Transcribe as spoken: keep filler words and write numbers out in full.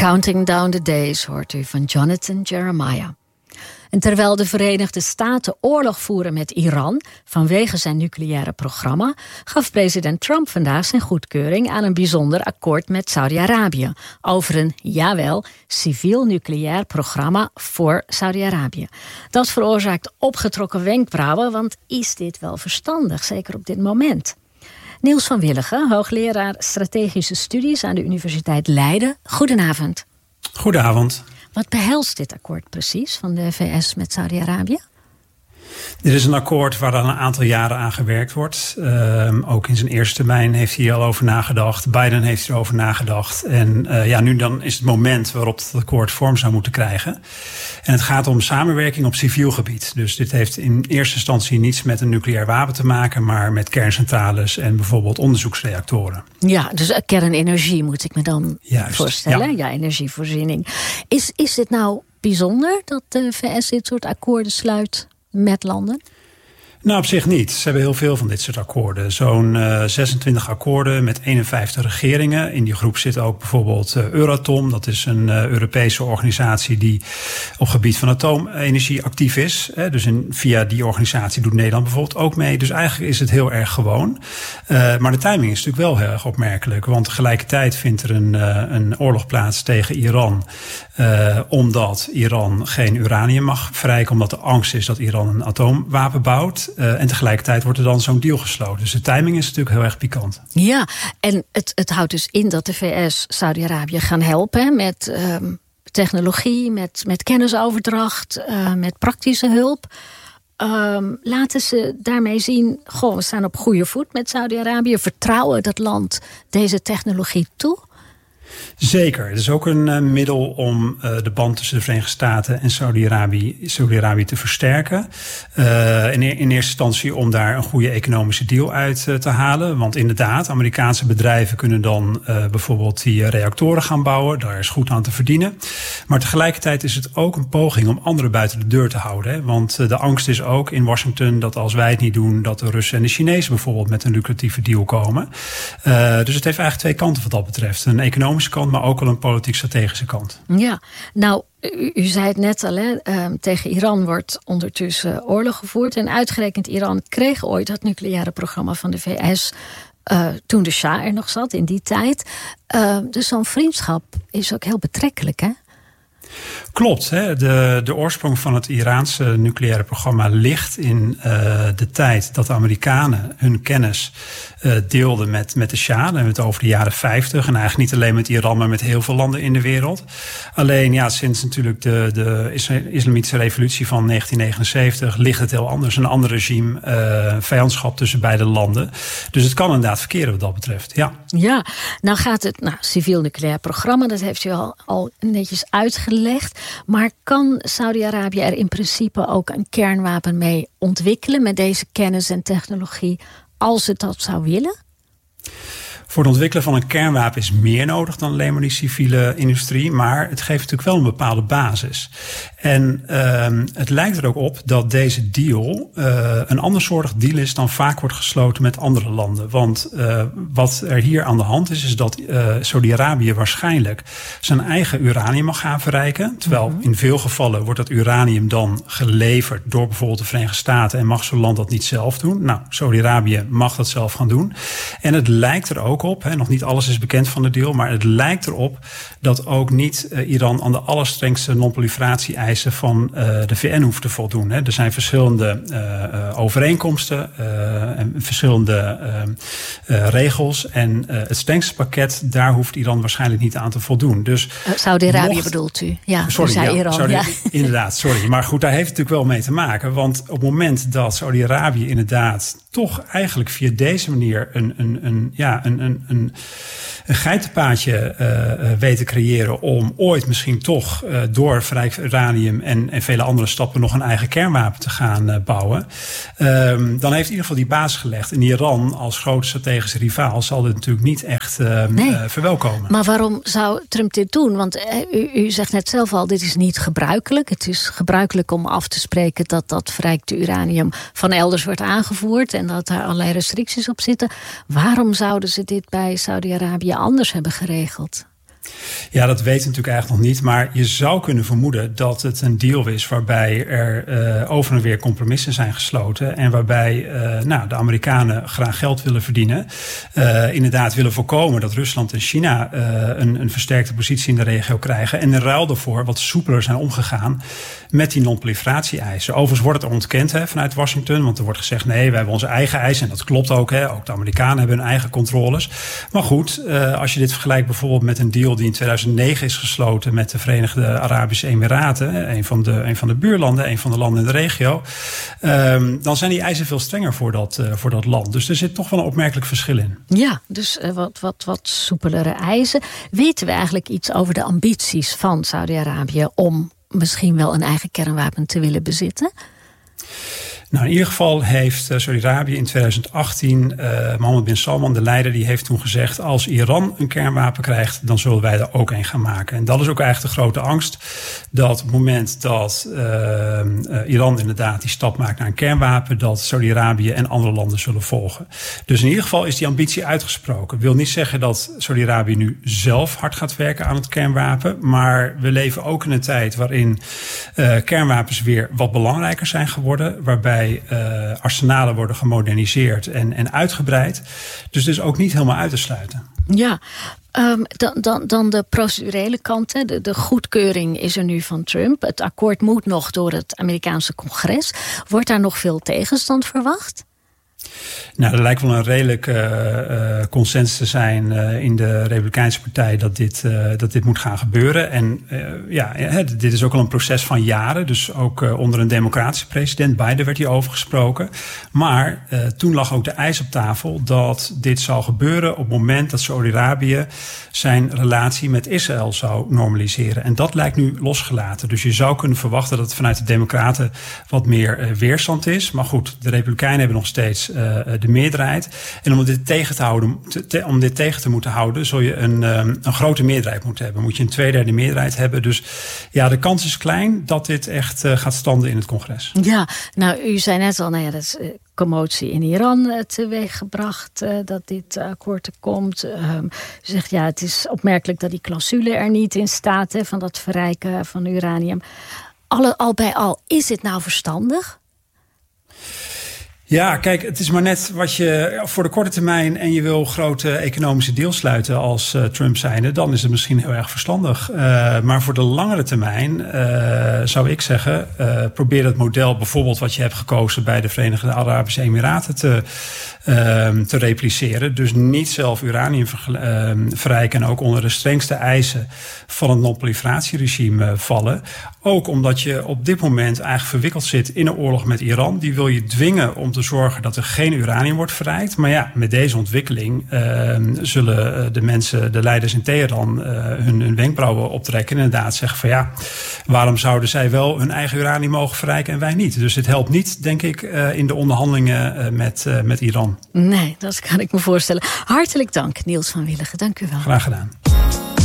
Counting Down the Days hoort u van Jonathan Jeremiah. En terwijl de Verenigde Staten oorlog voeren met Iran vanwege zijn nucleaire programma, gaf president Trump vandaag zijn goedkeuring aan een bijzonder akkoord met Saudi-Arabië over een, jawel, civiel nucleair programma voor Saudi-Arabië. Dat veroorzaakt opgetrokken wenkbrauwen, want is dit wel verstandig, zeker op dit moment? Niels van Willigen, hoogleraar strategische studies aan de Universiteit Leiden. Goedenavond. Goedenavond. Wat behelst dit akkoord precies van de V S met Saudi-Arabië? Dit is een akkoord waar al een aantal jaren aan gewerkt wordt. Uh, ook in zijn eerste termijn heeft hij al over nagedacht. Biden heeft erover nagedacht. En uh, ja, nu dan is het moment waarop het akkoord vorm zou moeten krijgen. En het gaat om samenwerking op civiel gebied. Dus dit heeft in eerste instantie niets met een nucleair wapen te maken, maar met kerncentrales en bijvoorbeeld onderzoeksreactoren. Ja, dus kernenergie moet ik me dan Juist, voorstellen. Ja, ja energievoorziening. Is, is het nou bijzonder dat de V S dit soort akkoorden sluit met landen? Nou, op zich niet. Ze hebben heel veel van dit soort akkoorden. Zo'n uh, zesentwintig akkoorden met eenenvijftig regeringen. In die groep zit ook bijvoorbeeld uh, Euratom. Dat is een uh, Europese organisatie die op gebied van atoomenergie actief is. Hè. Dus in, via die organisatie doet Nederland bijvoorbeeld ook mee. Dus eigenlijk is het heel erg gewoon. Uh, maar de timing is natuurlijk wel heel erg opmerkelijk. Want tegelijkertijd vindt er een, uh, een oorlog plaats tegen Iran. Uh, omdat Iran geen uranium mag verrijken. Omdat de angst is dat Iran een atoomwapen bouwt. Uh, en tegelijkertijd wordt er dan zo'n deal gesloten. Dus de timing is natuurlijk heel erg pikant. Ja, en het, het houdt dus in dat de V S Saudi-Arabië gaan helpen met um, technologie, met, met kennisoverdracht, uh, met praktische hulp. Um, laten ze daarmee zien, goh, we staan op goede voet met Saudi-Arabië. Vertrouwen dat land deze technologie toe? Zeker. Het is ook een uh, middel om uh, de band tussen de Verenigde Staten en Saudi-Arabië, Saudi-Arabië te versterken. Uh, in, in eerste instantie om daar een goede economische deal uit uh, te halen. Want inderdaad, Amerikaanse bedrijven kunnen dan uh, bijvoorbeeld die uh, reactoren gaan bouwen. Daar is goed aan te verdienen. Maar tegelijkertijd is het ook een poging om anderen buiten de deur te houden. Hè? Want uh, de angst is ook in Washington dat als wij het niet doen, dat de Russen en de Chinezen bijvoorbeeld met een lucratieve deal komen. Uh, dus het heeft eigenlijk twee kanten wat dat betreft. Een economische kant, maar ook wel een politiek-strategische kant. Ja, nou, u, u zei het net al, hè, uh, tegen Iran wordt ondertussen oorlog gevoerd. En uitgerekend Iran kreeg ooit dat nucleaire programma van de V S Uh, toen de Shah er nog zat, in die tijd. Uh, dus zo'n vriendschap is ook heel betrekkelijk, hè? Klopt. Hè? De, de oorsprong van het Iraanse nucleaire programma ligt in uh, de tijd dat de Amerikanen hun kennis uh, deelden met, met de Shah. Dan hebben we het over de jaren vijftig. En eigenlijk niet alleen met Iran, maar met heel veel landen in de wereld. Alleen ja, sinds natuurlijk de, de Islamitische revolutie van negentien negenenzeventig ligt het heel anders. Een ander regime, uh, vijandschap tussen beide landen. Dus het kan inderdaad verkeren wat dat betreft. Ja, ja, nou gaat het nou, civiel nucleair programma, dat heeft u al, al netjes uitgelegd. Maar kan Saudi-Arabië er in principe ook een kernwapen mee ontwikkelen met deze kennis en technologie, als het dat zou willen? Voor het ontwikkelen van een kernwapen is meer nodig dan alleen maar die civiele industrie. Maar het geeft natuurlijk wel een bepaalde basis. En uh, het lijkt er ook op dat deze deal uh, een andersoortig deal is dan vaak wordt gesloten met andere landen. Want uh, wat er hier aan de hand is, is dat uh, Saudi-Arabië waarschijnlijk zijn eigen uranium mag gaan verrijken. Terwijl mm-hmm. in veel gevallen wordt dat uranium dan geleverd door bijvoorbeeld de Verenigde Staten en mag zo'n land dat niet zelf doen. Nou, Saudi-Arabië mag dat zelf gaan doen. En het lijkt er ook op, hè, nog niet alles is bekend van de deal, maar het lijkt erop dat ook niet uh, Iran aan de allerstrengste non-proliferatie-eisen van uh, de V N hoeft te voldoen. Hè. Er zijn verschillende uh, uh, overeenkomsten uh, en verschillende uh, uh, regels. En uh, het strengste pakket, daar hoeft Iran waarschijnlijk niet aan te voldoen. Dus uh, Saudi-Arabië mocht... bedoelt u? Ja, sorry, zei ja, Iran. Saudi... Ja. Inderdaad, sorry. Maar goed, daar heeft het natuurlijk wel mee te maken. Want op het moment dat Saudi-Arabië inderdaad toch eigenlijk via deze manier een, een, een, ja, een, een, een, een geitenpaadje uh, weet te creëren om ooit misschien toch uh, door verrijkt uranium en, en vele andere stappen nog een eigen kernwapen te gaan uh, bouwen. Um, dan heeft in ieder geval die basis gelegd. En Iran als grote strategische rivaal zal dit natuurlijk niet echt uh, nee. uh, verwelkomen. Maar waarom zou Trump dit doen? Want uh, u, u zegt net zelf al, dit is niet gebruikelijk. Het is gebruikelijk om af te spreken dat dat verrijkte uranium van elders wordt aangevoerd en dat daar allerlei restricties op zitten. Waarom zouden ze dit bij Saudi-Arabië anders hebben geregeld? Ja, dat weten we natuurlijk eigenlijk nog niet. Maar je zou kunnen vermoeden dat het een deal is waarbij er uh, over en weer compromissen zijn gesloten. En waarbij uh, nou, de Amerikanen graag geld willen verdienen. Uh, inderdaad willen voorkomen dat Rusland en China uh, een, een versterkte positie in de regio krijgen. En in ruil daarvoor wat soepeler zijn omgegaan met die non-proliferatieeisen. Overigens wordt het ontkend hè, vanuit Washington. Want er wordt gezegd, nee, wij hebben onze eigen eisen. En dat klopt ook. Hè. Ook de Amerikanen hebben hun eigen controles. Maar goed, uh, als je dit vergelijkt bijvoorbeeld met een deal die in tweeduizend negen is gesloten met de Verenigde Arabische Emiraten. Een van de, een van de buurlanden, een van de landen in de regio. Um, dan zijn die eisen veel strenger voor dat, uh, voor dat land. Dus er zit toch wel een opmerkelijk verschil in. Ja, dus uh, wat, wat, wat soepelere eisen. Weten we eigenlijk iets over de ambities van Saudi-Arabië om misschien wel een eigen kernwapen te willen bezitten? Nou, in ieder geval heeft uh, Saudi-Arabië in tweeduizend achttien... Uh, Mohammed bin Salman, de leider, die heeft toen gezegd, als Iran een kernwapen krijgt, dan zullen wij er ook een gaan maken. En dat is ook eigenlijk de grote angst. Dat op het moment dat uh, uh, Iran inderdaad die stap maakt naar een kernwapen, dat Saudi-Arabië en andere landen zullen volgen. Dus in ieder geval is die ambitie uitgesproken. Ik wil niet zeggen dat Saudi-Arabië nu zelf hard gaat werken aan het kernwapen. Maar we leven ook in een tijd waarin uh, kernwapens weer wat belangrijker zijn geworden. Waarbij Uh, arsenalen worden gemoderniseerd en, en uitgebreid. Dus dus ook niet helemaal uit te sluiten. Ja, um, dan, dan, dan de procedurele kant. Hè. De, de goedkeuring is er nu van Trump. Het akkoord moet nog door het Amerikaanse congres. Wordt daar nog veel tegenstand verwacht? Nou, er lijkt wel een redelijke uh, uh, consensus te zijn uh, in de Republikeinse partij dat dit, uh, dat dit moet gaan gebeuren. En uh, ja, dit is ook al een proces van jaren. Dus ook uh, onder een democratische president, Biden, werd hierover gesproken. Maar uh, toen lag ook de eis op tafel dat dit zou gebeuren op het moment dat Saudi-Arabië zijn relatie met Israël zou normaliseren. En dat lijkt nu losgelaten. Dus je zou kunnen verwachten dat het vanuit de democraten wat meer uh, weerstand is. Maar goed, de Republikeinen hebben nog steeds Uh, de meerderheid. En om dit tegen te houden, te, te, om dit tegen te moeten houden, zul je een, um, een grote meerderheid moeten hebben. Moet je een tweederde meerderheid hebben. Dus ja, de kans is klein dat dit echt uh, gaat standen in het congres. Ja, nou, u zei net al, nou ja, dat is uh, commotie in Iran uh, teweeggebracht, uh, dat dit uh, akkoord er komt. Um, u zegt, ja, het is opmerkelijk dat die clausule er niet in staat, hè, van dat verrijken van uranium. Alle, al bij al, is het nou verstandig? Ja, kijk, het is maar net wat je voor de korte termijn en je wil grote economische deals sluiten als uh, Trump zijnde, dan is het misschien heel erg verstandig. Uh, maar voor de langere termijn uh, zou ik zeggen, uh, probeer het model bijvoorbeeld wat je hebt gekozen bij de Verenigde Arabische Emiraten te, uh, te repliceren. Dus niet zelf uranium uh, verrijken en ook onder de strengste eisen van het non-proliferatieregime uh, vallen. Ook omdat je op dit moment eigenlijk verwikkeld zit in een oorlog met Iran. Die wil je dwingen om te zorgen dat er geen uranium wordt verrijkt. Maar ja, met deze ontwikkeling uh, zullen de mensen, de leiders in Teheran, uh, hun, hun wenkbrauwen optrekken. En inderdaad zeggen van ja, waarom zouden zij wel hun eigen uranium mogen verrijken en wij niet? Dus het helpt niet, denk ik, uh, in de onderhandelingen uh, met, uh, met Iran. Nee, dat kan ik me voorstellen. Hartelijk dank, Niels van Willigen. Dank u wel. Graag gedaan.